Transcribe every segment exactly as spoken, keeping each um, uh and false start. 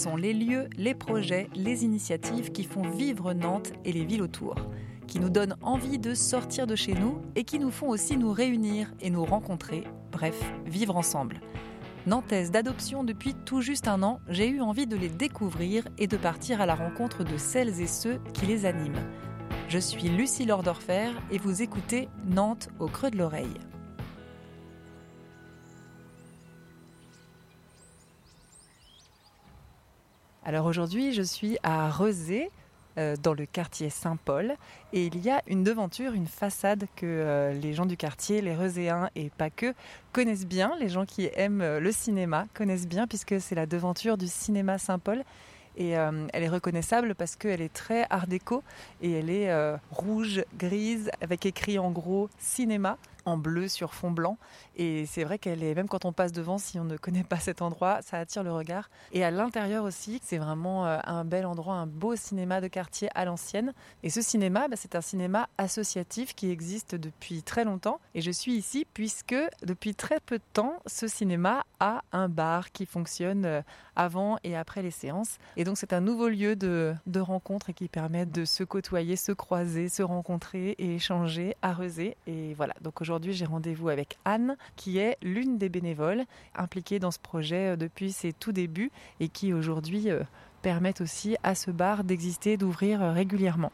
sont les lieux, les projets, les initiatives qui font vivre Nantes et les villes autour, qui nous donnent envie de sortir de chez nous et qui nous font aussi nous réunir et nous rencontrer, bref, vivre ensemble. Nantaise d'adoption depuis tout juste un an, j'ai eu envie de les découvrir et de partir à la rencontre de celles et ceux qui les animent. Je suis Lucie Lordorfer et vous écoutez Nantes au creux de l'oreille. Alors aujourd'hui, je suis à Rezé, euh, dans le quartier Saint-Paul, et il y a une devanture, une façade que euh, les gens du quartier, les Rezéens et pas que, connaissent bien. Les gens qui aiment le cinéma connaissent bien, puisque c'est la devanture du cinéma Saint-Paul. Et euh, elle est reconnaissable parce qu'elle est très art déco et elle est euh, rouge, grise, avec écrit en gros cinéma en bleu sur fond blanc. Et c'est vrai qu'elle est, même quand on passe devant, si on ne connaît pas cet endroit, ça attire le regard. Et à l'intérieur aussi, c'est vraiment euh, un bel endroit, un beau cinéma de quartier à l'ancienne. Et ce cinéma, bah, c'est un cinéma associatif qui existe depuis très longtemps. Et je suis ici puisque depuis très peu de temps, ce cinéma a un bar qui fonctionne euh, avant et après les séances. Et donc c'est un nouveau lieu de, de rencontre et qui permet de se côtoyer, se croiser, se rencontrer et échanger à Rezé. Et voilà, donc aujourd'hui j'ai rendez-vous avec Anne, qui est l'une des bénévoles impliquées dans ce projet depuis ses tout débuts et qui aujourd'hui euh, permettent aussi à ce bar d'exister, d'ouvrir euh, régulièrement.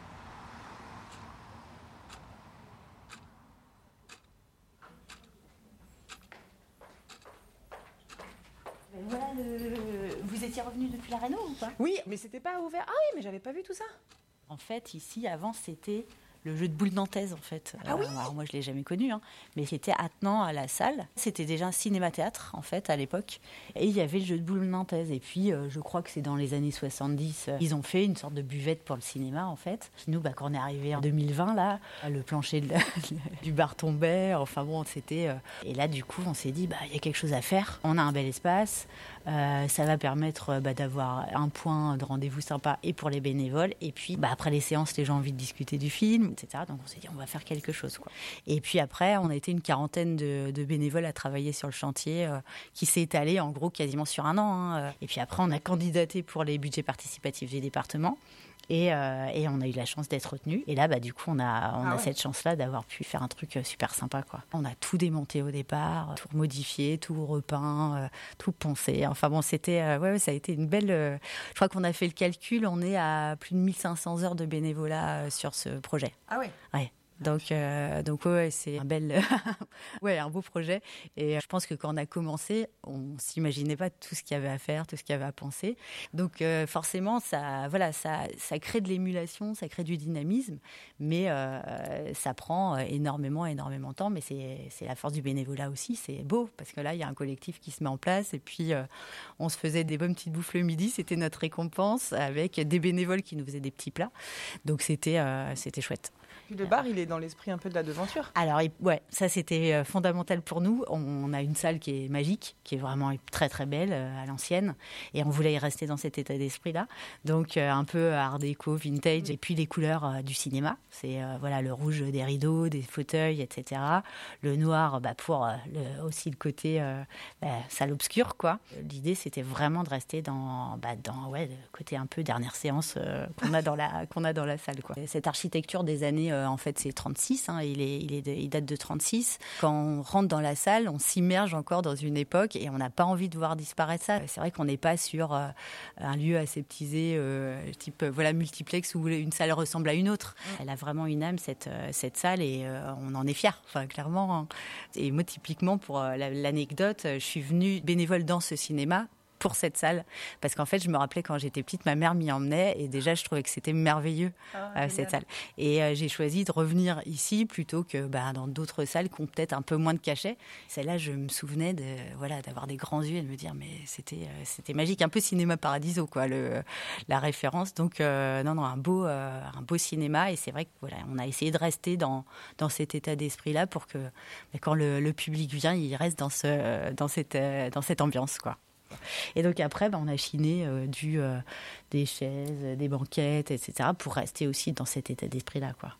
Voilà le... Vous étiez revenu depuis la réno ou pas ? Oui, mais c'était pas ouvert. Ah oui, mais j'avais pas vu tout ça. En fait, ici, avant, c'était le jeu de boules nantaise, en fait. Ah oui ? euh, alors moi, je l'ai jamais connu, hein, mais c'était attenant à la salle. C'était déjà un cinéma-théâtre, en fait, à l'époque. Et il y avait le jeu de boules nantaise. Et puis, euh, je crois que c'est dans les années soixante-dix, euh, ils ont fait une sorte de buvette pour le cinéma, en fait. Nous, bah, quand on est arrivé en deux mille vingt, là, le plancher de la... du bar tombait. Enfin bon, c'était... Euh... Et là, du coup, on s'est dit, bah, il y a quelque chose à faire. On a un bel espace. Euh, ça va permettre bah, d'avoir un point de rendez-vous sympa et pour les bénévoles. Et puis, bah, après les séances, les gens ont envie de discuter du film, et cetera. Donc, on s'est dit, on va faire quelque chose, quoi. Et puis après, on a été une quarantaine de, de bénévoles à travailler sur le chantier euh, qui s'est étalé, en gros, quasiment sur un an. Hein. Et puis après, on a candidaté pour les budgets participatifs des départements. Et, euh, et on a eu la chance d'être retenu. Et là, bah, du coup, on a, on ah a ouais. cette chance-là d'avoir pu faire un truc super sympa, quoi. On a tout démonté au départ, tout modifié, tout repeint, euh, tout poncé. Enfin bon, c'était, euh, ouais, ça a été une belle... Euh, je crois qu'on a fait le calcul, on est à plus de mille cinq cents heures de bénévolat euh, sur ce projet. Ah ouais. Ouais. Donc, euh, donc ouais, c'est un bel, ouais, un beau projet. Et je pense que quand on a commencé, on s'imaginait pas tout ce qu'il y avait à faire, tout ce qu'il y avait à penser. Donc, euh, forcément, ça, voilà, ça, ça crée de l'émulation, ça crée du dynamisme, mais euh, ça prend énormément, énormément de temps. Mais c'est, c'est la force du bénévolat aussi. C'est beau parce que là, il y a un collectif qui se met en place. Et puis, euh, on se faisait des bonnes petites bouffes le midi. C'était notre récompense avec des bénévoles qui nous faisaient des petits plats. Donc, c'était, euh, c'était chouette. Le bar, il est dans l'esprit un peu de la devanture. Alors, ouais, ça c'était fondamental pour nous. On a une salle qui est magique, qui est vraiment très très belle à l'ancienne, et on voulait y rester dans cet état d'esprit-là. Donc un peu art déco, vintage, et puis les couleurs du cinéma. C'est euh, voilà le rouge des rideaux, des fauteuils, et cetera. Le noir, bah, pour euh, le, aussi le côté euh, bah, salle obscure, quoi. L'idée c'était vraiment de rester dans, bah, dans ouais, le côté un peu dernière séance euh, qu'on a dans la qu'on a dans la salle, quoi. Cette architecture des années Euh, en fait, c'est trente-six. Hein, il, est, il, est de, il date de trente-six. Quand on rentre dans la salle, on s'immerge encore dans une époque et on n'a pas envie de voir disparaître ça. C'est vrai qu'on n'est pas sur euh, un lieu aseptisé, euh, type euh, voilà multiplex où une salle ressemble à une autre. Elle a vraiment une âme, cette, euh, cette salle, et euh, on en est fiers, enfin, clairement. Hein. Et moi, typiquement, pour euh, l'anecdote, je suis venue bénévole dans ce cinéma pour cette salle, parce qu'en fait je me rappelais quand j'étais petite, ma mère m'y emmenait et déjà je trouvais que c'était merveilleux, ah, euh, cette salle, et euh, j'ai choisi de revenir ici plutôt que bah, dans d'autres salles qui ont peut-être un peu moins de cachet. Celle-là, je me souvenais de, voilà, d'avoir des grands yeux et de me dire mais c'était, euh, c'était magique, un peu cinéma paradiso, quoi, le, la référence. Donc euh, non non un beau, euh, un beau cinéma, et c'est vrai que voilà, on a essayé de rester dans, dans cet état d'esprit-là pour que bah, quand le, le public vient, il reste dans, ce, dans, cette, euh, dans cette ambiance, quoi. Et donc après, bah, on a chiné euh, du, euh, des chaises, des banquettes, et cetera pour rester aussi dans cet état d'esprit-là, quoi.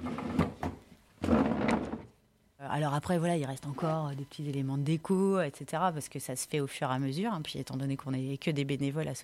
Alors après, voilà, il reste encore des petits éléments de déco, et cetera, parce que ça se fait au fur et à mesure. Hein, puis étant donné qu'on n'est que des bénévoles à ce